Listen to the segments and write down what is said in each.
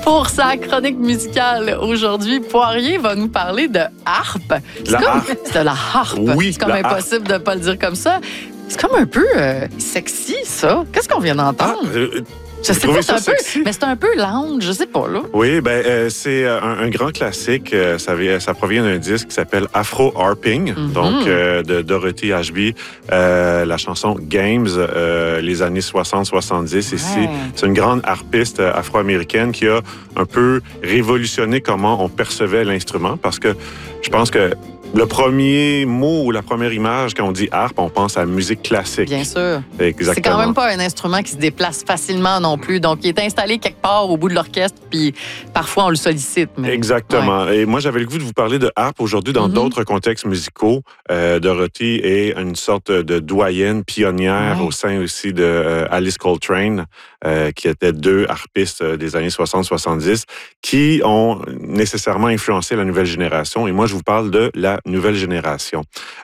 Pour sa chronique musicale aujourd'hui, Poirier va nous parler de harpe. C'est de la harpe. Oui, c'est comme impossible de ne pas le dire comme ça. C'est comme un peu sexy, ça. Qu'est-ce qu'on vient d'entendre? Je sais pas, mais c'est un peu lounge, je sais pas, là. Oui, c'est un grand classique. Ça provient d'un disque qui s'appelle Afro Harping, donc de Dorothy Ashby. La chanson Games, les années 60-70 ici. C'est une grande harpiste afro-américaine qui a un peu révolutionné comment on percevait l'instrument, parce que je pense que le premier mot ou la première image, quand on dit harpe, on pense à la musique classique. Bien sûr. Exactement. C'est quand même pas un instrument qui se déplace facilement non plus. Donc, il est installé quelque part au bout de l'orchestre, puis parfois, on le sollicite. Mais... Exactement. Ouais. Et moi, j'avais le goût de vous parler de harpe aujourd'hui dans d'autres contextes musicaux. Dorothy est une sorte de doyenne pionnière au sein aussi de Alice Coltrane, qui étaient deux harpistes des années 60-70, qui ont nécessairement influencé la nouvelle génération. Et moi, je vous parle de la nouvelle génération.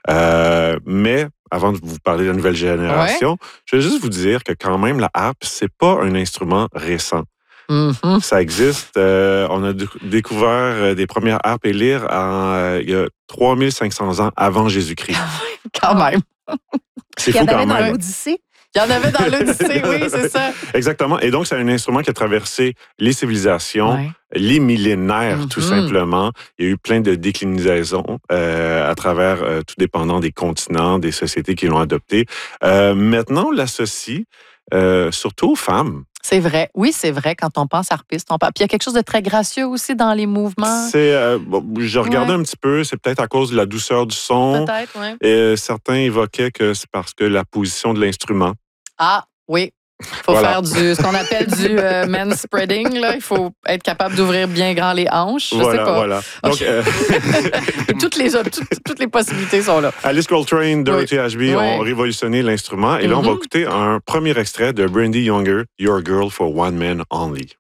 Mais avant de vous parler de la nouvelle génération, je vais juste vous dire que quand même, la harpe, c'est pas un instrument récent. Ça existe. On a découvert des premières harpes et lyres il y a 3500 ans avant Jésus-Christ. Quand même. C'est fou quand même. Il y en avait dans l'Odyssée. Il y en avait dans l'Odyssée, oui, c'est ça. Exactement. Et donc, c'est un instrument qui a traversé les civilisations, les millénaires, tout simplement. Il y a eu plein de déclinaisons à travers, tout dépendant des continents, des sociétés qui l'ont adopté. Maintenant, on l'associe surtout aux femmes. C'est vrai. Oui, c'est vrai. Quand on pense harpiste, on parle. Puis il y a quelque chose de très gracieux aussi dans les mouvements. Je regardais un petit peu, c'est peut-être à cause de la douceur du son. Peut-être, oui. Et certains évoquaient que c'est parce que la position de l'instrument. Ah, oui. Il faut faire ce qu'on appelle du manspreading. Là. Il faut être capable d'ouvrir bien grand les hanches. Je sais pas. Voilà. Donc, toutes les possibilités sont là. Alice Coltrane, Dorothy Ashby ont révolutionné l'instrument. Et là, on va écouter un premier extrait de Brandy Younger, Your Girl for One Man Only.